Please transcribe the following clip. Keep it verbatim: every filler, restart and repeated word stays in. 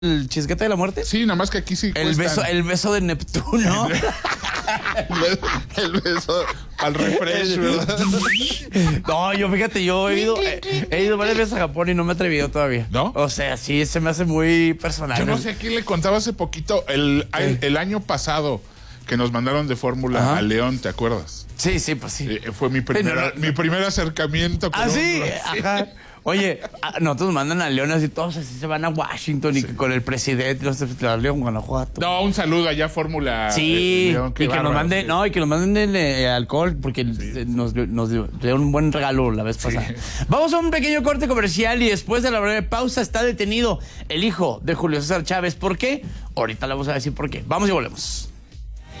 el chisguete de la muerte? Sí, nada más que aquí sí El beso, el beso de Neptuno. El beso al refresh, ¿verdad? No, yo fíjate, yo he ido, he, he ido varias veces a Japón y no me he atrevido todavía. ¿No? O sea, sí, se me hace muy personal. Yo no sé a quién le contaba hace poquito, el, el, el año pasado, que nos mandaron de Fórmula Ajá. a León, ¿te acuerdas? Sí, sí, pues sí. Eh, fue mi, primera, Sí, no, no. mi primer acercamiento con ¿Ah, un- sí? Ajá. Oye, a- nosotros nos mandan a León así, todos así se van a Washington y Sí. con el presidente, no sé, a León, Guanajuato. No, un saludo allá a Fórmula Sí, eh, León, qué y que nos bárbaro, manden, sí. no, y que nos manden eh, alcohol, porque eh, nos, nos dio dio un buen regalo la vez pasada. Vamos a un pequeño corte comercial y después de la breve pausa está detenido el hijo de Julio César Chávez. ¿Por qué? Ahorita le vamos a decir por qué. Vamos y volvemos.